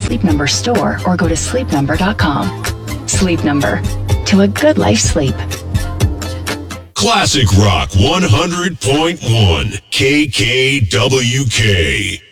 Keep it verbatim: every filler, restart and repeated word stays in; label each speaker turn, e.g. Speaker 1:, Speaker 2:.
Speaker 1: Sleep Number store or go to sleep number dot com. Sleep Number. To a good life sleep.
Speaker 2: Classic Rock one hundred point one K K W K.